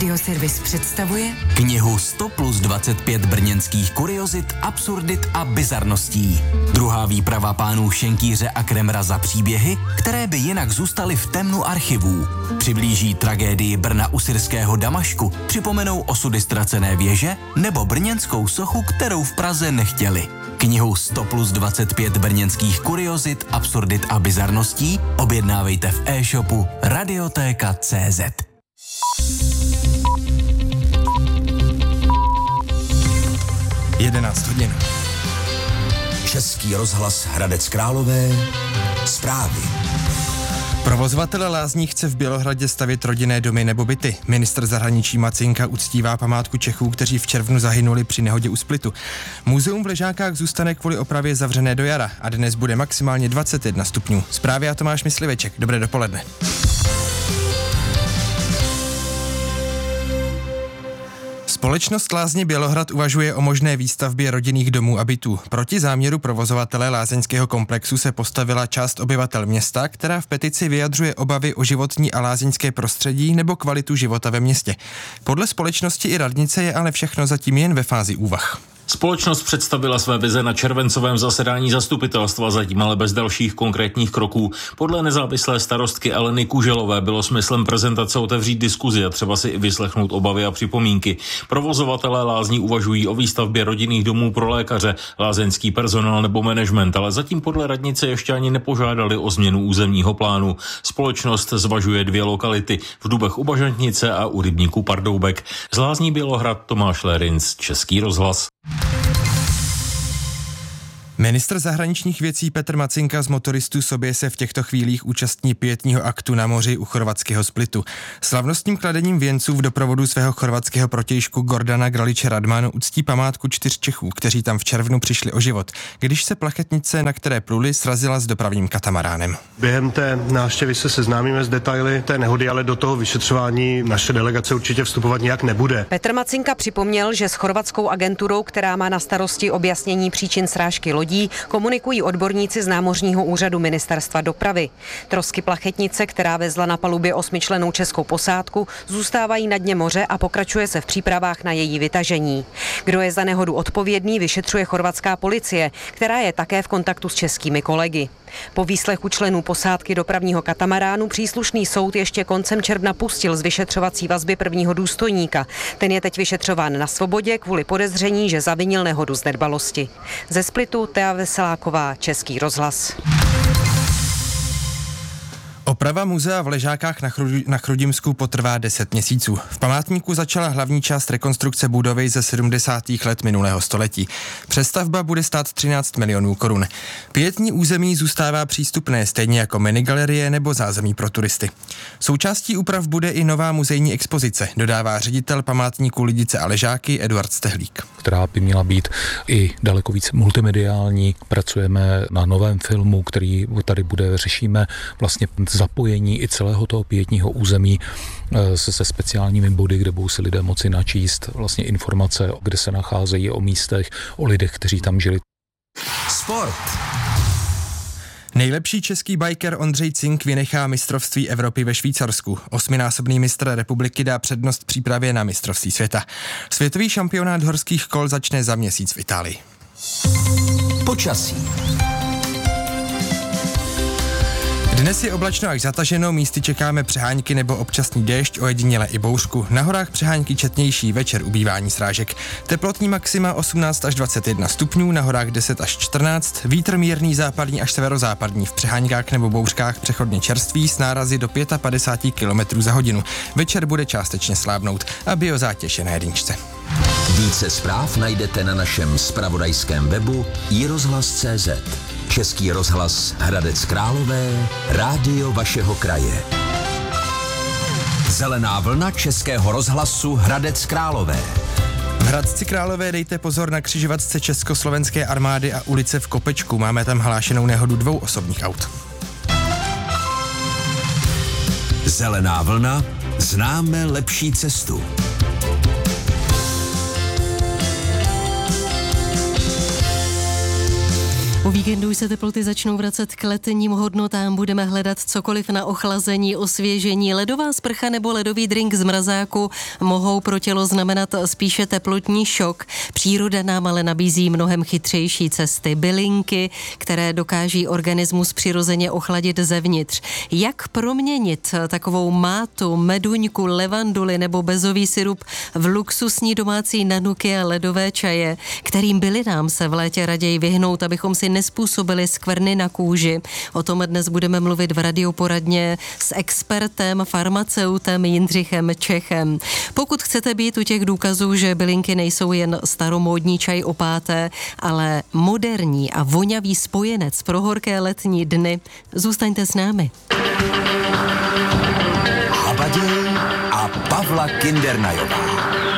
Radioservis představuje knihu 100 plus 25 brněnských kuriozit, absurdit a bizarností. Druhá výprava pánů Šenkýře a Kremra za příběhy, které by jinak zůstaly v temnu archivů. Přiblíží tragédii Brna u syrského Damašku, připomenou osudy ztracené věže nebo brněnskou sochu, kterou v Praze nechtěli. Knihu 100 plus 25 brněnských kuriozit, absurdit a bizarností objednávejte v e-shopu Radiotéka.cz. hodin. Český rozhlas Hradec Králové. Zprávy. Provozovatel lázní chce v Bělohradě stavět rodinné domy nebo byty. Ministr zahraničí Macinka uctívá památku Čechů, kteří v červnu zahynuli při nehodě u Splitu. Muzeum v Ležákách zůstane kvůli opravě zavřené do jara a dnes bude maximálně 21 stupňů. Zprávy a Tomáš Mysliveček. Dobré dopoledne. Společnost Lázně Bělohrad uvažuje o možné výstavbě rodinných domů a bytů. Proti záměru provozovatele lázeňského komplexu se postavila část obyvatel města, která v petici vyjadřuje obavy o životní a lázeňské prostředí nebo kvalitu života ve městě. Podle společnosti i radnice je ale všechno zatím jen ve fázi úvah. Společnost představila své vize na červencovém zasedání zastupitelstva, zatím ale bez dalších konkrétních kroků. Podle nezávislé starostky Aleny Kuželové bylo smyslem prezentace otevřít diskuzi a třeba si i vyslechnout obavy a připomínky. Provozovatelé lázní uvažují o výstavbě rodinných domů pro lékaře, lázeňský personál nebo management, ale zatím podle radnice ještě ani nepožádali o změnu územního plánu. Společnost zvažuje 2 lokality, v Dubech u Bažantnice a u rybníku Pardoubek. Z Lázní Bělohrad Tomáš Lérinc, Český rozhlas. Ministr zahraničních věcí Petr Macinka z motoristů sobě se v těchto chvílích účastní pietního aktu na moři u chorvatského Splitu. Slavnostním kladením věnců v doprovodu svého chorvatského protějšku Gordana Graliče Radmanu uctí památku 4 Čechů, kteří tam v červnu přišli o život, když se plachetnice, na které pluli, srazila s dopravním katamaránem. Během té návštěvy se seznámíme s detaily té nehody, ale do toho vyšetřování naše delegace určitě vstupovat nijak nebude. Petr Macinka připomněl, že s chorvatskou agenturou, která má na starosti objasnění příčin srážky lodí, komunikují odborníci z námořního úřadu ministerstva dopravy. Trosky plachetnice, která vezla na palubě 8člennou českou posádku, zůstávají na dně moře a pokračuje se v přípravách na její vytažení. Kdo je za nehodu odpovědný, vyšetřuje chorvatská policie, která je také v kontaktu s českými kolegy. Po výslechu členů posádky dopravního katamaránu příslušný soud ještě koncem června pustil z vyšetřovací vazby prvního důstojníka. Ten je teď vyšetřován na svobodě kvůli podezření, že zavinil nehodu z nedbalosti. Ze Splitu Tea Veseláková, Český rozhlas. Oprava muzea v Ležákách na Chrudimsku potrvá 10 měsíců. V památníku začala hlavní část rekonstrukce budovy ze 70. let minulého století. Přestavba bude stát 13 milionů korun. Pietní území zůstává přístupné, stejně jako minigalerie nebo zázemí pro turisty. Součástí úprav bude i nová muzejní expozice, dodává ředitel památníku Lidice a Ležáky Eduard Stehlík. Která by měla být i daleko víc multimediální. Pracujeme na novém filmu, který tady bude, řešíme vlastně zapojení i celého toho pietního území se speciálními body, kde budou si lidé moci načíst vlastně informace, kde se nacházejí, o místech, o lidech, kteří tam žili. Sport. Nejlepší český biker Ondřej Cink vynechá mistrovství Evropy ve Švýcarsku. 8násobný mistr republiky dá přednost přípravě na mistrovství světa. Světový šampionát horských kol začne za měsíc v Itálii. Počasí. Dnes je oblačno až zataženo, místy čekáme přehánky nebo občasný déšť, ojediněle i bouřku. Na horách přehánky četnější, večer ubývání srážek. Teplotní maxima 18 až 21 stupňů, na horách 10 až 14, vítr mírný západní až severozápadní, v přehánkách nebo bouřkách přechodně čerstvý s nárazy do 55 km za hodinu. Večer bude částečně slábnout a biozátěž je na jedničce. Více zpráv najdete na našem zpravodajském webu iRozhlas.cz. Český rozhlas Hradec Králové, rádio vašeho kraje. Zelená vlna Českého rozhlasu Hradec Králové. V Hradci Králové dejte pozor na křižovatce Československé armády a ulice v Kopečku. Máme tam hlášenou nehodu 2 osobních aut. Zelená vlna, známe lepší cestu. O víkendu se teploty začnou vracet k letním hodnotám, budeme hledat cokoliv na ochlazení, osvěžení. Ledová sprcha nebo ledový drink z mrazáku mohou pro tělo znamenat spíše teplotní šok. Příroda nám ale nabízí mnohem chytřejší cesty. Bylinky, které dokáží organismus přirozeně ochladit zevnitř. Jak proměnit takovou mátu, meduňku, levanduly nebo bezový sirup v luxusní domácí nanuky a ledové čaje, kterým bylinám se v létě raději vyhnout, abychom si nespůsobili skvrny na kůži. O tom dnes budeme mluvit v radioporadně s expertem, farmaceutem Jindřichem Čechem. Pokud chcete být u těch důkazů, že bylinky nejsou jen staromódní čaj opáté, ale moderní a vonavý spojenec pro horké letní dny, zůstaňte s námi. Habaděj a Pavla Kindernajová.